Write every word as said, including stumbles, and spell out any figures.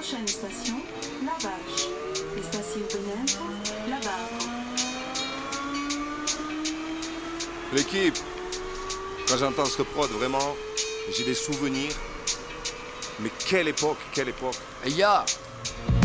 Prochaine station, La Vache. Station pénètre, La Barre. L'équipe, quand j'entends cette prod, vraiment, j'ai des souvenirs. Mais quelle époque, quelle époque. Hey, ya!